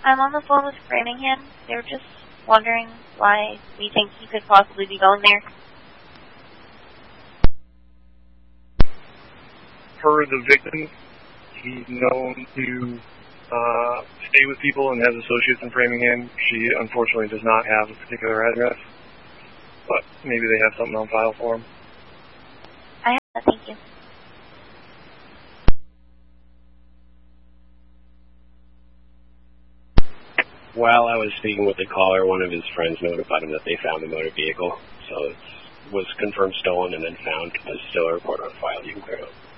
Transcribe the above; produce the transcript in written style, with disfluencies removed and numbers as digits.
I'm on the phone with Framingham. They're just wondering why we think he could possibly be going there. Per the victim, he's known to stay with people and has associates in Framingham. She unfortunately does not have a particular address, but maybe they have something on file for him. I have that, thank you. While I was speaking with the caller, one of his friends notified him that they found the motor vehicle, so it was confirmed stolen and then found. There's still a report on file. You can clear it up.